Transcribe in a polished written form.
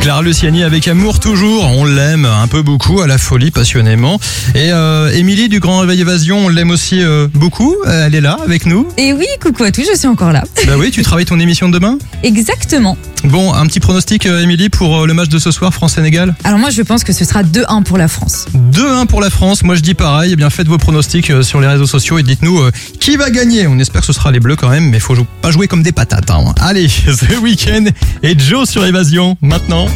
Clara Luciani avec amour toujours, on l'aime un peu beaucoup, à la folie, passionnément. Et Émilie du Grand Réveil Évasion, on l'aime aussi beaucoup, elle est là avec nous. Et oui, coucou à tous, je suis encore là. Bah oui, tu travailles ton émission de demain ? Exactement. Bon, un petit pronostic Émilie pour le match de ce soir, France-Sénégal ? Alors moi je pense que ce sera 2-1 pour la France. 2-1 pour la France, moi je dis pareil, eh bien faites vos pronostics sur les réseaux sociaux et dites-nous qui va gagner. On espère que ce sera les Bleus quand même, mais faut pas jouer comme des patates. Hein. Allez, The Weeknd et Joe sur Évasion, maintenant.